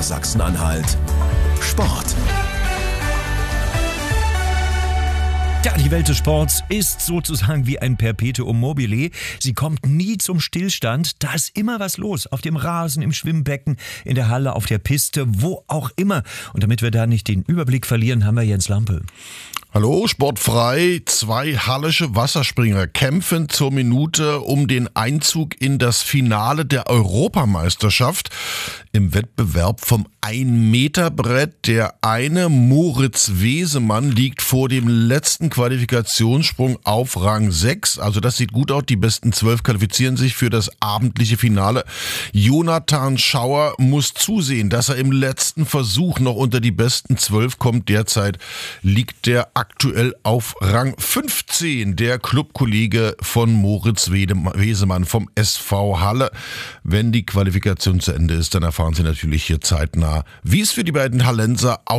Sachsen-Anhalt. Sport. Ja, die Welt des Sports ist sozusagen wie ein Perpetuum mobile. Sie kommt nie zum Stillstand. Da ist immer was los. Auf dem Rasen, im Schwimmbecken, in der Halle, auf der Piste, wo auch immer. Und damit wir da nicht den Überblick verlieren, haben wir Jens Lampe. Hallo, sportfrei. 2 hallische Wasserspringer kämpfen zur Minute um den Einzug in das Finale der Europameisterschaft im Wettbewerb vom 1-Meter-Brett. Der eine, Moritz Wesemann, liegt vor dem letzten Qualifikationssprung auf Rang 6. Also das sieht gut aus. Die besten 12 qualifizieren sich für das abendliche Finale. Jonathan Schauer muss zusehen, dass er im letzten Versuch noch unter die besten 12 kommt. Derzeit liegt der aktuell auf Rang 15, der Clubkollege von Moritz Wesemann vom SV Halle. Wenn die Qualifikation zu Ende ist, dann erfahren Sie natürlich hier zeitnah, wie es für die beiden Hallenser